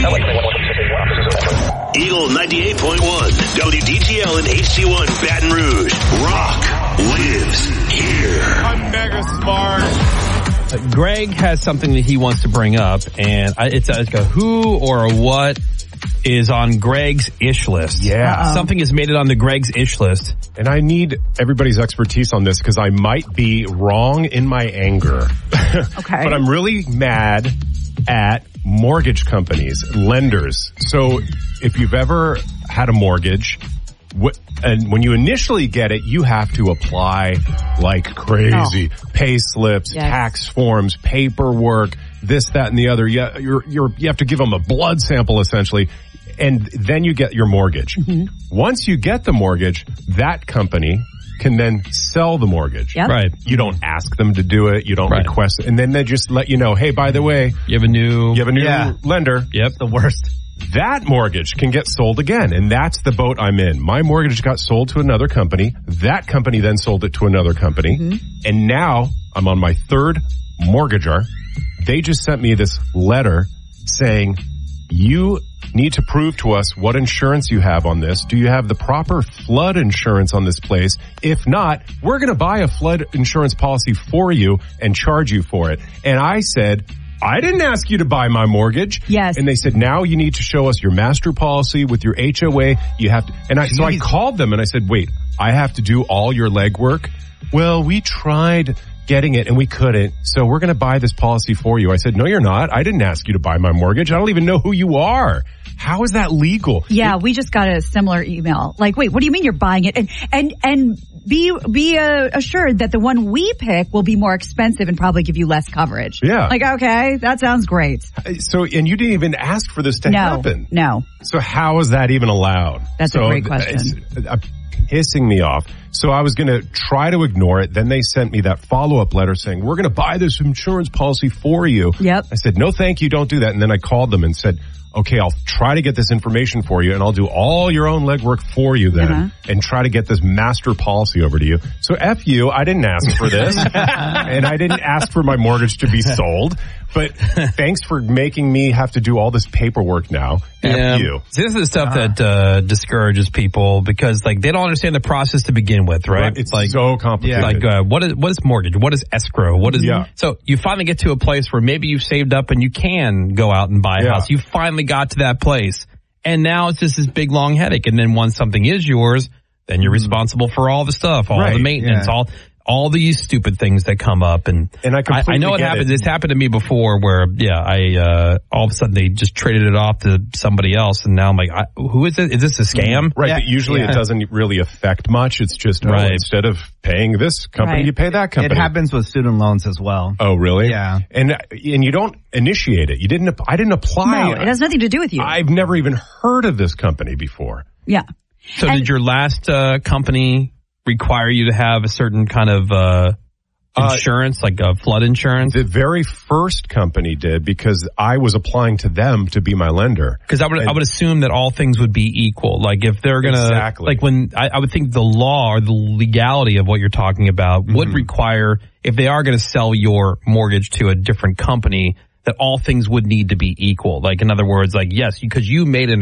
Eagle 98.1, WDTL and HD1 Baton Rouge. Rock lives here. I'm mega smart. Greg has something that he wants to bring up, and it's like a who or a what is on Greg's ish list. Yeah. Something has made it on the Greg's ish list. And I need everybody's expertise on this because I might be wrong in my anger. Okay. But I'm really mad at mortgage companies, lenders. So if you've ever had a mortgage, and when you initially get it, you have to apply like crazy. Pay slips, tax forms, paperwork, this, that, and the other. You have to give them a blood sample essentially, and then you get your mortgage. Mm-hmm. Once you get the mortgage, that company can then sell the mortgage. Yep. Right. You don't ask them to do it. You don't request it. And then they just let you know, hey, by the way, you have a new lender. Yep. The worst. That mortgage can get sold again. And that's the boat I'm in. My mortgage got sold to another company. That company then sold it to another company. Mm-hmm. And now I'm on my third mortgager. They just sent me this letter saying, you need to prove to us what insurance you have on this. Do you have the proper flood insurance on this place? If not, we're going to buy a flood insurance policy for you and charge you for it. And I said, I didn't ask you to buy my mortgage. Yes. And they said, now you need to show us your master policy with your HOA. You have to, so I called them and I said, wait, I have to do all your legwork? Well, we tried getting it and we couldn't. So we're going to buy this policy for you. I said, no, you're not. I didn't ask you to buy my mortgage. I don't even know who you are. How is that legal? Yeah, we just got a similar email. Like, wait, what do you mean you're buying it? And be assured that the one we pick will be more expensive and probably give you less coverage. Yeah. Like, okay, that sounds great. So, and you didn't even ask for this to happen. No. So how is that even allowed? That's a great question. It's pissing me off. So I was going to try to ignore it. Then they sent me that follow-up letter saying, we're going to buy this insurance policy for you. Yep. I said, no, thank you. Don't do that. And then I called them and said, okay, I'll try to get this information for you and I'll do all your own legwork for you then and try to get this master policy over to you. So F you, I didn't ask for this and I didn't ask for my mortgage to be sold, but thanks for making me have to do all this paperwork now. F you. See, this is the stuff that discourages people because like they don't understand the process to begin with, right? It's like so complicated. Like what is mortgage? What is escrow? What is So you finally get to a place where maybe you've saved up and you can go out and buy a house. You finally got to that place. And now it's just this big long headache. And then once something is yours, then you're responsible for all the stuff, all the maintenance, all these stupid things that come up. And I know it happens. It's happened to me before where, all of a sudden they just traded it off to somebody else. And now I'm like, who is it? Is this a scam? Right. But usually it doesn't really affect much. It's just, instead of paying this company, you pay that company. It happens with student loans as well. Oh, really? Yeah. And you don't initiate it. I didn't apply. No, it has nothing to do with you. I've never even heard of this company before. Yeah. So did your last company require you to have a certain kind of insurance, like flood insurance? The very first company did because I was applying to them to be my lender. Because I would assume that all things would be equal. Like if they're going to, like when I would think the law or the legality of what you're talking about would require, if they are going to sell your mortgage to a different company, that all things would need to be equal. Like in other words, like yes, because you made an